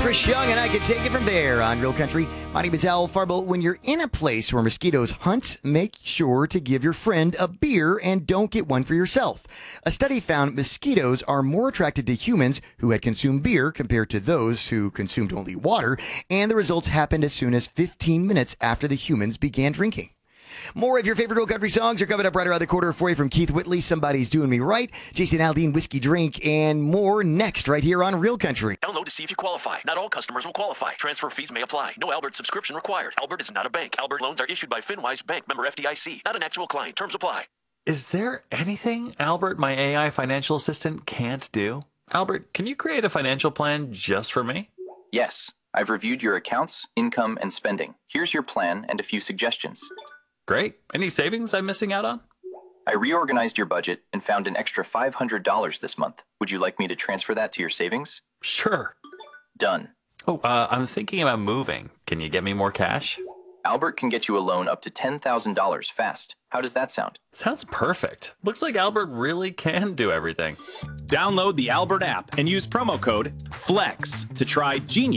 Chris Young, and I can take it from there on Real Country. My name is Al Farbo. When you're in a place where mosquitoes hunt, make sure to give your friend a beer and don't get one for yourself. A study found mosquitoes are more attracted to humans who had consumed beer compared to those who consumed only water, and the results happened as soon as 15 minutes after the humans began drinking. More of your favorite Real Country songs are coming up right around the corner for you from Keith Whitley, Somebody's Doing Me Right, Jason Aldean, Whiskey Drink, and more next right here on Real Country. Download to see if you qualify. Not all customers will qualify. Transfer fees may apply. No Albert subscription required. Albert is not a bank. Albert loans are issued by FinWise Bank, member FDIC. Not an actual client. Terms apply. Is there anything Albert, my AI financial assistant, can't do? Albert, can you create a financial plan just for me? Yes. I've reviewed your accounts, income, and spending. Here's your plan and a few suggestions. Great. Any savings I'm missing out on? I reorganized your budget and found an extra $500 this month. Would you like me to transfer that to your savings? Sure. Done. Oh, I'm thinking about moving. Can you get me more cash? Albert can get you a loan up to $10,000 fast. How does that sound? Sounds perfect. Looks like Albert really can do everything. Download the Albert app and use promo code FLEX to try Genius